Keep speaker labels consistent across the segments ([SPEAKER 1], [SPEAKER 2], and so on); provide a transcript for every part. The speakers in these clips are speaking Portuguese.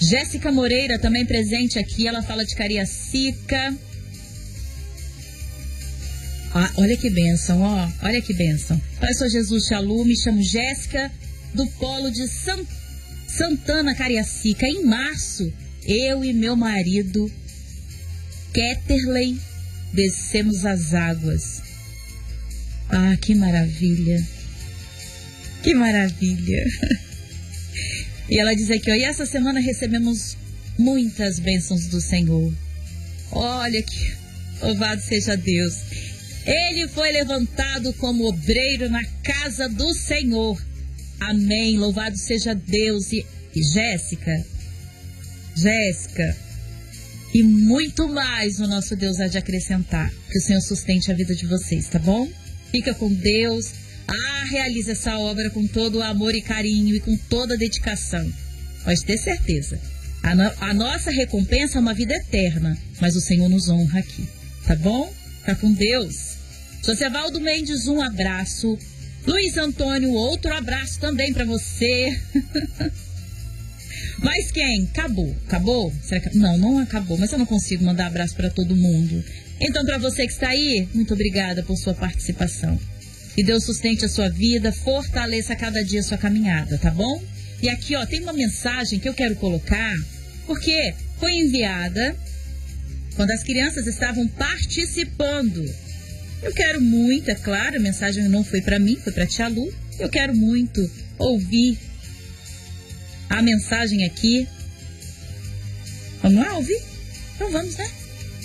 [SPEAKER 1] Jéssica Moreira também presente aqui, ela fala de Cariacica. Ah, olha que bênção, ó, olha que bênção. Pai, sou Jesus Xalu, me chamo Jéssica, do polo de Santana, Cariacica. Em março, eu e meu marido, Ketterley, descemos as águas. Ah, que maravilha. Que maravilha. E ela diz aqui, ó, e essa semana recebemos muitas bênçãos do Senhor. Olha que louvado seja Deus. Ele foi levantado como obreiro na casa do Senhor. Amém. Louvado seja Deus. E Jéssica, e muito mais o nosso Deus há de acrescentar. Que o Senhor sustente a vida de vocês, tá bom? Fica com Deus. Realiza essa obra com todo o amor e carinho e com toda a dedicação. Pode ter certeza. A nossa recompensa é uma vida eterna, mas o Senhor nos honra aqui, tá bom? Fica com Deus. Josevaldo Mendes, um abraço. Luiz Antônio, outro abraço também para você. Mas quem? Acabou? Será que... Não acabou, mas eu não consigo mandar abraço para todo mundo. Então, para você que está aí, muito obrigada por sua participação. Que Deus sustente a sua vida, fortaleça a cada dia a sua caminhada, tá bom? E aqui, ó, tem uma mensagem que eu quero colocar, porque foi enviada quando as crianças estavam participando. Eu quero muito, é claro, a mensagem não foi para mim, foi para Tia Lu. Eu quero muito ouvir a mensagem aqui. Vamos lá ouvir? Então vamos, né?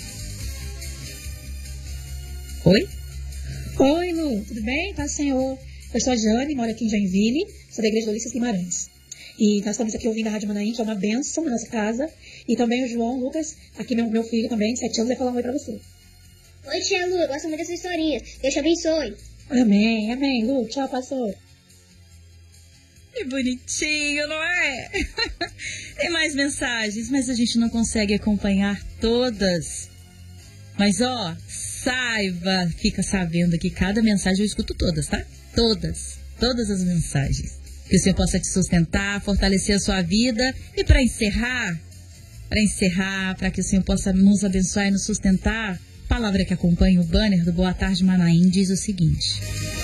[SPEAKER 1] Oi?
[SPEAKER 2] Oi, Lu, tudo bem? Paz do Senhor. Eu sou a Jane, moro aqui em Joinville, sou da Igreja do Ulisses Guimarães. E nós estamos aqui ouvindo a Rádio Manaim, que é uma bênção na nossa casa. E também o João Lucas, aqui meu filho também, 7 anos, vai falar um oi pra você.
[SPEAKER 3] Oi, tia Lu, eu gosto muito dessa historinha. Deus te abençoe.
[SPEAKER 2] Amém, Lu. Tchau, pastor.
[SPEAKER 1] Que bonitinho, não é? Tem mais mensagens, mas a gente não consegue acompanhar todas. Mas, ó, fica sabendo que cada mensagem eu escuto todas, tá? Todas as mensagens. Que o Senhor possa te sustentar, fortalecer a sua vida. E para encerrar, para que o Senhor possa nos abençoar e nos sustentar, a palavra que acompanha o banner do Boa Tarde Manaim diz o seguinte: